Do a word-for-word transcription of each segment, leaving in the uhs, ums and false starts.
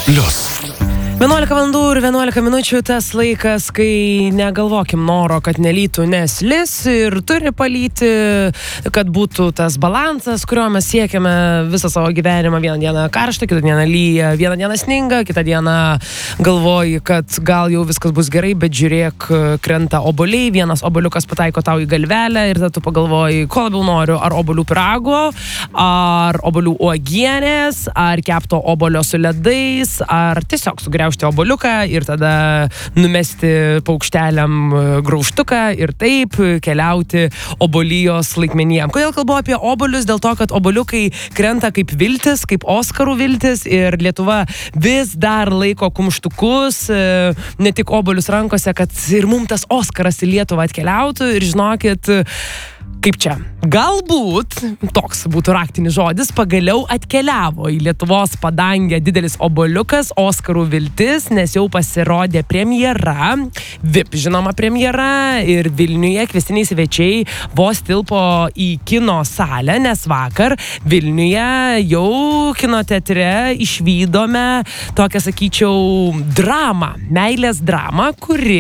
Plius. vienuolika valandų ir vienuolika minučių tas laikas, kai negalvokim noro, kad nelytų neslis ir turi palyti, kad būtų tas balansas, kurio mes siekiame visą savo gyvenimą. Vieną dieną karšta, kitą dieną lyja, vieną dieną sninga, kitą dieną galvoji, kad gal jau viskas bus gerai, bet žiūrėk, krenta obuoliai, vienas obuoliukas pataiko tau į galvelę ir tada tu pagalvoji, ko labiau noriu, ar obuolių pyrago, ar obuolių uogienės, ar kepto obuolio su ledais, ar tiesiog sugriauti obuoliuką ir tada numesti paukšteliam graužtuką ir taip keliauti obuolijos laikmenyje. Kodėl kalbu apie obuolius? Dėl to, kad obuoliukai krenta kaip viltis, kaip Oskarų viltis ir Lietuva vis dar laiko kumštukus, ne tik obuolius rankose, kad ir mums tas Oskaras į Lietuvą atkeliautų ir žinokit, kaip čia, galbūt, toks būtų raktinis žodis, pagaliau atkeliavo į Lietuvos padangę didelis obuoliukas, Oskarų viltis, nes jau pasirodė premjera, V I P žinoma premjera ir Vilniuje kviestiniai svečiai vos tilpo į kino salę, nes vakar Vilniuje jau kino teatre išvydome tokią, sakyčiau, dramą, meilės dramą, kuri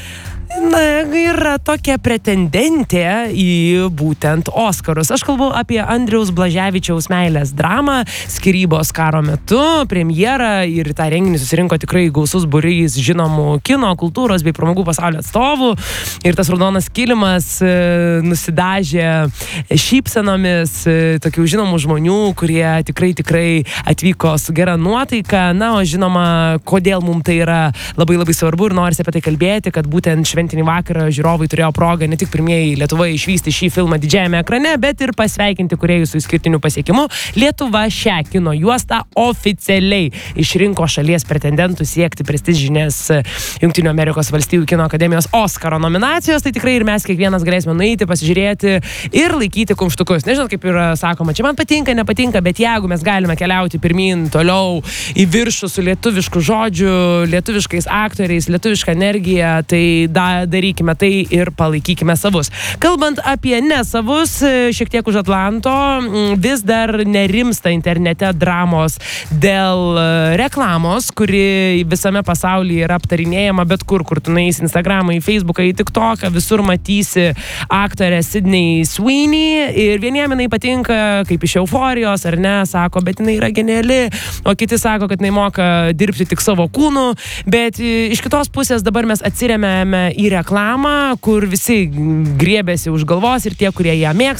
na, yra tokia pretendentė į būtent Oskarus. Aš kalbu apie Andriaus Blaževičiaus meilės dramą, skyrybos karo metu, premjerą ir tą renginį susirinko tikrai gausus būrys žinomų kino, kultūros bei pramogų pasaulio atstovų. Ir tas raudonas kilimas e, nusidažė šypsenomis e, tokių žinomų žmonių, kurie tikrai, tikrai atvyko su gera nuotaika. Na, o žinoma, kodėl mums tai yra labai labai svarbu ir norisi apie tai kalbėti, kad būtent šventinį vakarą žiūrovai turėjo progą ne tik pirmieji Lietuvoje išvysti šį filmą didžiajame ekrane, bet ir pasveikinti kūrėjus su išskirtiniu pasiekimu. Lietuva šią kino juostą oficialiai išrinko šalies pretendentų siekti prestižinės Jungtinių Amerikos valstijų kino akademijos Oskaro nominacijos. Tai tikrai ir mes kiekvienas galėsime nueiti, pasižiūrėti ir laikyti kumštukus. Nežinau, kaip yra sakoma, čia man patinka, nepatinka, bet jeigu mes galime keliauti pirmyn, toliau į viršų su lietuvišku žodžiu, lietuviškais aktoriais, lietuviška energija, tai da, darykime tai ir palaikykime savus. Kalbant apie nesavus, šiek tiek už Atlanto, vis dar nerimsta internete dramos dėl reklamos, kuri visame pasaulyje yra aptarinėjama, bet kur, kur tu nueisi Instagramą, į Facebooką, į TikToką, visur matysi aktorę Sydney Sweeney ir vieniem jinai patinka kaip iš euforijos, ar ne, sako, bet jinai yra geniali, o kiti sako, kad jinai moka dirbti tik savo kūnu, bet iš kitos pusės dabar mes atsiremėme į reklamą, kur visi griebėsi už galvos ir tie, kurie ją mėgsta,